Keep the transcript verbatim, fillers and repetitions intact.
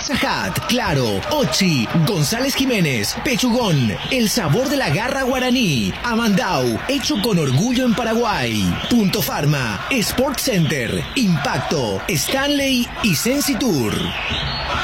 Pizza Hut, Claro, Ochi, González Jiménez, Pechugón, el sabor de la garra guaraní, Amandau, hecho con orgullo en Paraguay, Punto Pharma, Sport Center, Impacto, Stanley y Sensitour.